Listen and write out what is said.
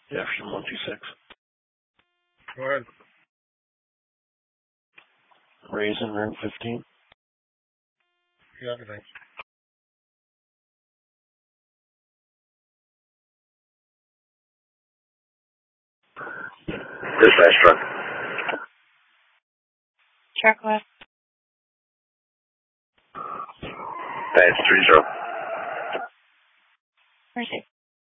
Yeah, from 126. Go ahead. Raisin, Route 15. Yeah, thanks. Dispatch truck. Truck left. That's 30. Mercy.